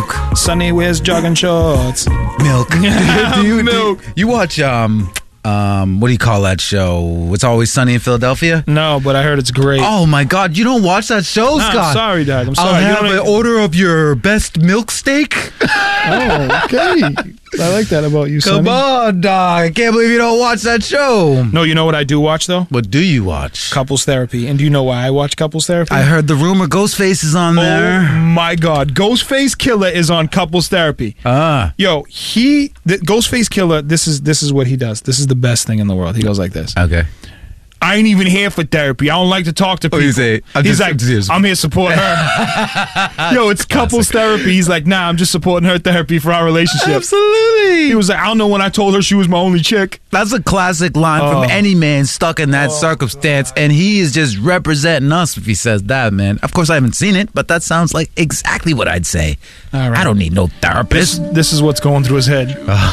Milk. Sonny wears jogging shorts. Milk. Milk. You watch what do you call that show? It's Always Sunny in Philadelphia? No, but I heard it's great. Oh my God, you don't watch that show, Scott? I'm sorry, Dad. I'm sorry. I'll have an order of your best milk steak. Oh, okay. I like that about you, Sonny. Come on, dog. I can't believe you don't watch that show. No, you know what I do watch, though? What do you watch? Couples Therapy. And do you know why I watch Couples Therapy? I heard the rumor Ghostface is on there. Oh, my God. Ghostface Killer is on Couples Therapy. Yo, Ghostface Killer, this is what he does. This is the best thing in the world. He goes like this. Okay. I ain't even here for therapy. I don't like to talk to people. You say, I'm here to support her. Yo, it's couples therapy. He's like, nah, I'm just supporting her therapy for our relationship. Absolutely. He was like, I don't know when I told her she was my only chick. That's a classic line from any man stuck in that circumstance, God. And he is just representing us if he says that, man. Of course, I haven't seen it, but that sounds like exactly what I'd say. All right. I don't need no therapist. This is what's going through his head.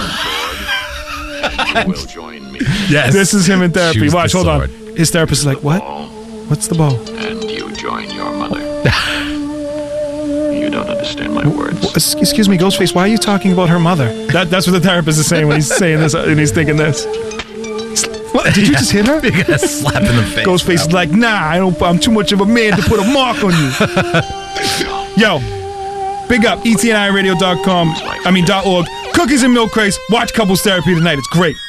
You will join me. Yes. This is him in therapy. Choose Watch, the hold sword. on. His therapist is like, what? What's the ball? And you join your mother. You don't understand my words. Excuse me, Ghostface, why are you talking about her mother? That's what the therapist is saying when he's saying this and he's thinking this. What? Did you just hit her? You got a slap in the face. Ghostface is like, nah, I'm too much of a man to put a mark on you. Yo, big up, etniradio.com. .org. Cookies and milk crates. Watch Couples Therapy tonight. It's great.